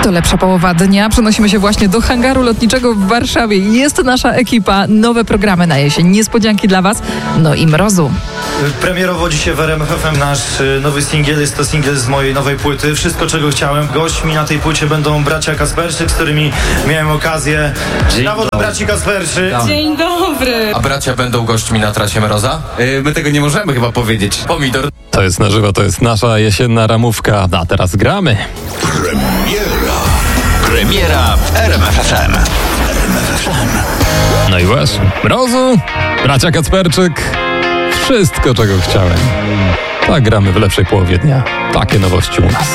To lepsza połowa dnia. Przenosimy się właśnie do hangaru lotniczego w Warszawie. Jest nasza ekipa, nowe programy na jesień, niespodzianki dla Was, no i mrozu. Premierowo dzisiaj w RMF FM nasz nowy singiel, jest to singiel z mojej nowej płyty, Wszystko czego chciałem. Gośćmi na tej płycie będą bracia Kasperczyk, z którymi miałem okazję. Brawo do braci Kasperczyk. Dzień dobry. A bracia będą gośćmi na trasie Mroza? My tego nie możemy chyba powiedzieć. Pomidor. To jest na żywo, to jest nasza jesienna ramówka. A teraz gramy. Premiera w RMF FM. No i właśnie, mrozu, bracia Kacperczyk, wszystko czego chciałem. Tak gramy w lepszej połowie dnia. Takie nowości u nas.